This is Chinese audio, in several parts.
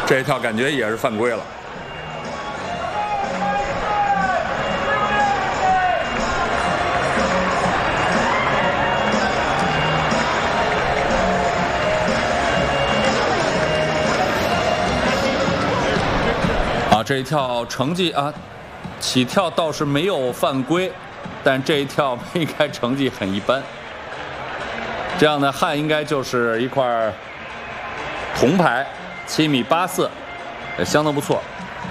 这一跳感觉也是犯规了。这一跳成绩啊，起跳倒是没有犯规，但这一跳应该成绩很一般。这样的汉应该就是一块铜牌，7米84，也相当不错。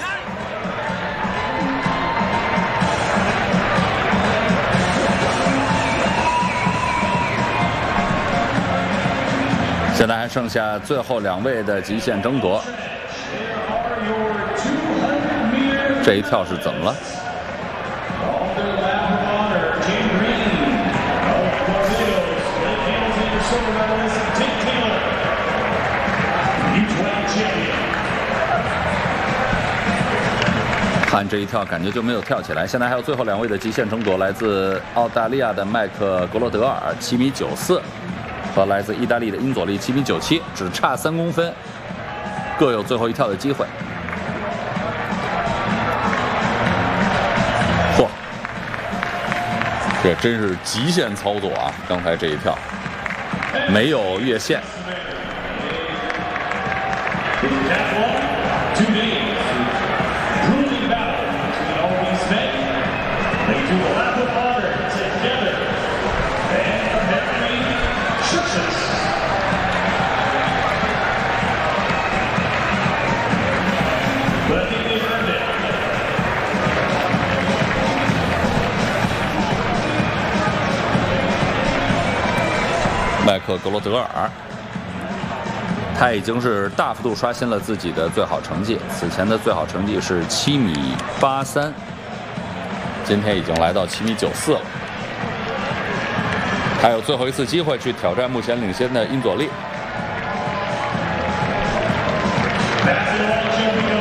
现在还剩下最后2位的极限争夺。这一跳是怎么了？汉这一跳感觉就没有跳起来。现在还有最后2位的极限争夺，来自澳大利亚的麦克格罗德尔7米94，和来自意大利的英佐利7米97，只差3公分，各有最后一跳的机会。嚯，这真是极限操作啊！刚才这一跳没有越线。麦克格罗德尔，他已经是大幅度刷新了自己的最好成绩，此前的最好成绩是7米83，今天已经来到7米94了。还有最后一次机会去挑战目前领先的英佐利。